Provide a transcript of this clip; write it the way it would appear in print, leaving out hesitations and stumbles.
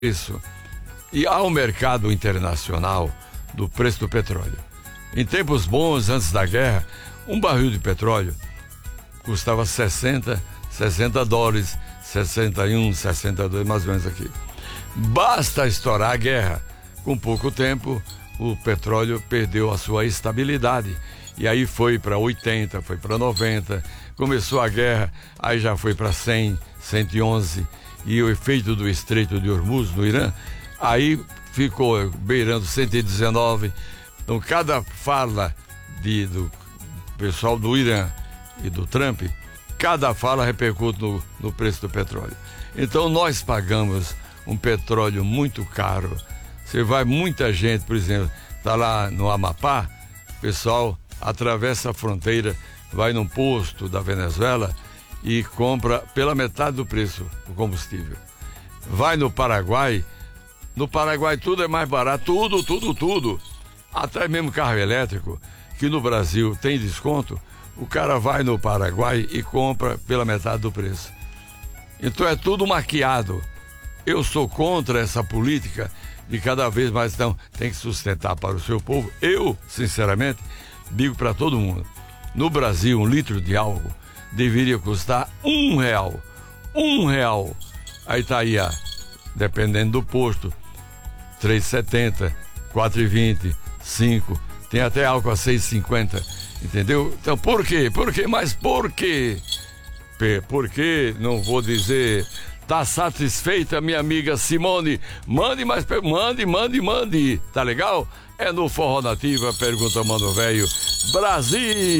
isso. E há um mercado internacional do preço do petróleo. Em tempos bons, antes da guerra, um barril de petróleo custava 60 dólares, 61, 62, mais ou menos aqui. Basta estourar a guerra. Com pouco tempo, o petróleo perdeu a sua estabilidade. E aí foi para 80, foi para 90, começou a guerra, aí já foi para 100, 111. E o efeito do Estreito de Hormuz, no Irã, aí ficou beirando 119. Então, cada fala do pessoal do Irã e do Trump, cada fala repercute no preço do petróleo. Então, nós pagamos um petróleo muito caro. Você vai, muita gente, por exemplo, está lá no Amapá, o pessoal atravessa a fronteira, vai num posto da Venezuela e compra pela metade do preço o combustível. Vai no Paraguai tudo é mais barato, tudo. Até mesmo carro elétrico, que no Brasil tem desconto, o cara vai no Paraguai e compra pela metade do preço. Então é tudo maquiado. Eu sou contra essa política de cada vez mais, então, tem que sustentar para o seu povo. Eu, sinceramente, digo para todo mundo, no Brasil, 1 litro de álcool deveria custar R$1. R$1. Aí tá aí, dependendo do posto, 3,70, 4,20, 5, tem até álcool a 6,50, entendeu? Então, por quê? Mas por quê? Por quê? Não vou dizer. Tá satisfeita, minha amiga Simone? Mande, mande. Tá legal? É no Forró Nativa, pergunta Mano Velho. Brasil!